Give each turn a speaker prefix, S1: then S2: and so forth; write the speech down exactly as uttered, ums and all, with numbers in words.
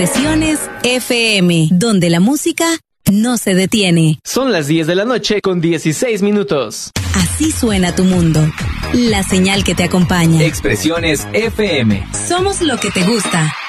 S1: Expresiones F M, donde la música no se detiene.
S2: Son las diez de la noche con dieciséis minutos.
S1: Así suena tu mundo. La señal que te acompaña.
S2: Expresiones F M.
S1: Somos lo que te gusta.